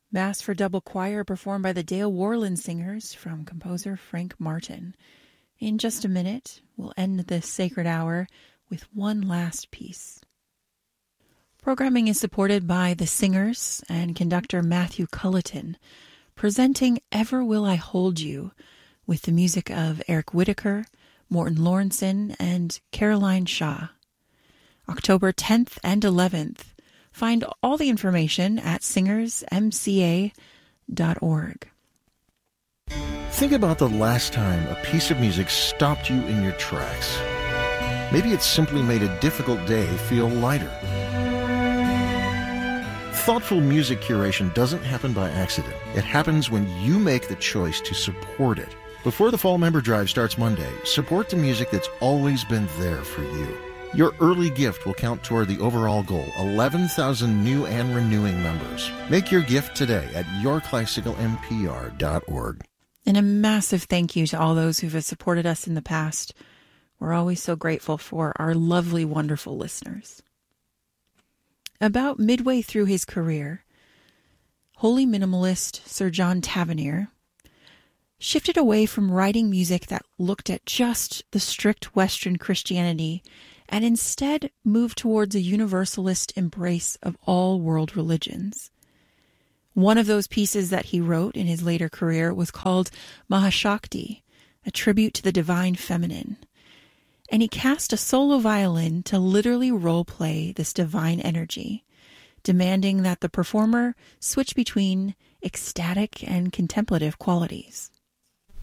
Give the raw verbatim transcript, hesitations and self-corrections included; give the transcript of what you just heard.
Mass for Double Choir performed by the Dale Worland Singers from composer Frank Martin. In just a minute, we'll end this sacred hour with one last piece. Programming is supported by the Singers and conductor Matthew Culleton, presenting Ever Will I Hold You with the music of Eric Whitacre, Morton Lawrenson, and Caroline Shaw. October tenth and eleventh. Find all the information at singers m c a dot org. Think about the last time a piece of music stopped you in your tracks. Maybe it simply made a difficult day feel lighter. Thoughtful music curation doesn't happen by accident. It happens when you make the choice to support it. Before the Fall Member Drive starts Monday, support the music that's always been there for you. Your early gift will count toward the overall goal, eleven thousand new and renewing members. Make your gift today at your classical m p r dot org. And a massive thank you to all those who have supported us in the past. We're always so grateful for our lovely, wonderful listeners. About midway through his career, holy minimalist Sir John Tavernier shifted away from writing music that looked at just the strict Western Christianity and instead moved towards a universalist embrace of all world religions. One of those pieces that he wrote in his later career was called Mahashakti, a tribute to the divine feminine. And he cast a solo violin to literally role-play this divine energy, demanding that the performer switch between ecstatic and contemplative qualities.